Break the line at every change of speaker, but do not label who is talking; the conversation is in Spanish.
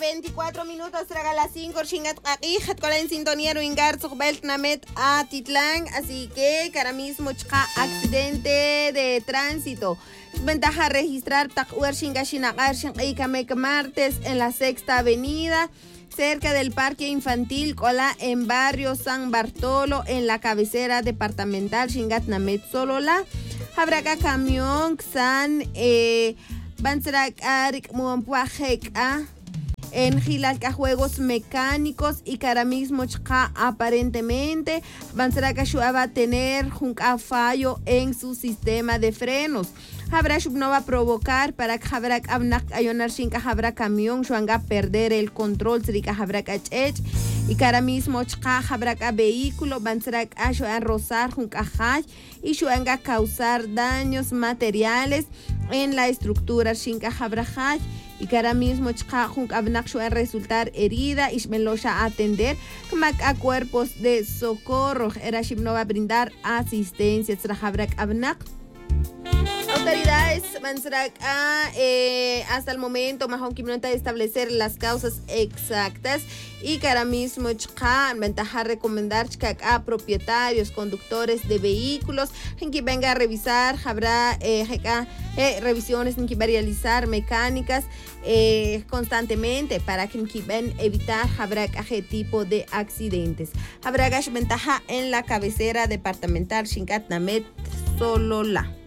24 minutos, traga las 5, chingat kakijat, con la en sintonía, ruingar, belt namet a Titlán, así que, cara mismo, chka, accidente de tránsito. Ventaja registrar, takuer, chingashinakar, chingaikamek martes, en la Sexta Avenida, cerca del Parque Infantil Cola, en barrio San Bartolo, en la cabecera departamental, chingat namet solola. Habrá camión, san, Banserak Arik Muampuajek en Gilalca Juegos Mecánicos y cara mismo chka aparentemente Banserak va a tener un fallo en su sistema de frenos. Habrá no va a provocar para que habrá abnak ayonar shinka habrá camión shuanga perder el control srika habrá kachech y cara mismo chka habrá vehículo Banserak asho a rozar un cajay y shuanga causar daños materiales en la estructura shinka habrá y que ahora mismo a resultar herida y me lo a atender como a cuerpos de socorro era no va a brindar asistencia autoridades hasta el momento Mahon Kimnota establecer las causas exactas y que ahora mismo ventaja recomendar a propietarios, conductores de vehículos en que venga a revisar, habrá revisiones en que va a realizar mecánicas constantemente para que ven evitar habrá qué tipo de accidentes. Habrá ventaja en la cabecera departamental Shinkat Namet Solola.